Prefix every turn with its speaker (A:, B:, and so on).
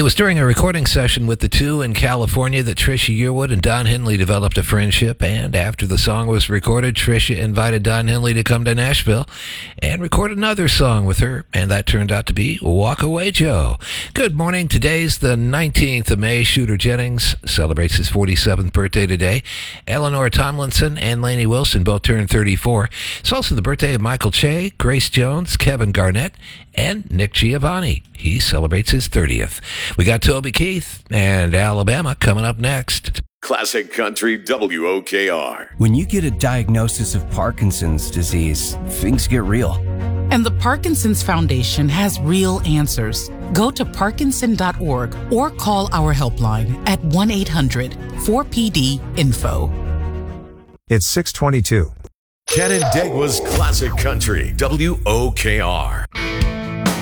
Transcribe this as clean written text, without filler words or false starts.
A: It was during a recording session with the two in California that Trisha Yearwood and Don Henley developed a friendship, and after the song was recorded, Trisha invited Don Henley to come to Nashville and record another song with her, and that turned out to be Walk Away Joe. Good morning. Today's the 19th of May. Shooter Jennings celebrates his 47th birthday today. Eleanor Tomlinson and Lainey Wilson both turned 34. It's also the birthday of Michael Che, Grace Jones, Kevin Garnett, and Nick Giovanni. He celebrates his 30th. We got Toby Keith and Alabama coming up next.
B: Classic Country WOKR.
C: When you get a diagnosis of Parkinson's disease, things get real.
D: And the Parkinson's Foundation has real answers. Go to parkinson.org or call our helpline at 1-800-4PD-INFO.
E: It's 6:22.
B: Canandaigua's Classic Country WOKR.